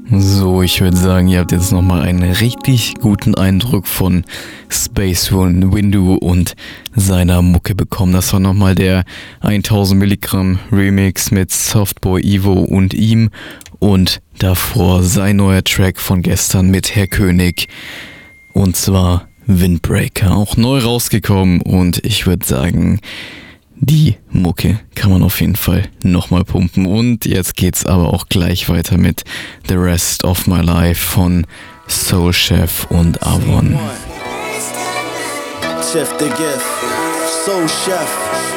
So, ich würde sagen, ihr habt jetzt nochmal einen richtig guten Eindruck von Space Windu und seiner Mucke bekommen. Das war nochmal der 1000 Milligramm Remix mit Softboy Evo und ihm und davor sein neuer Track von gestern mit Herr König und zwar Windbreaker, auch neu rausgekommen und ich würde sagen, die Mucke kann man auf jeden Fall nochmal pumpen. Und jetzt geht's aber auch gleich weiter mit The Rest of My Life von Soul Chef und Avon. Chef the Gift, Soul Chef,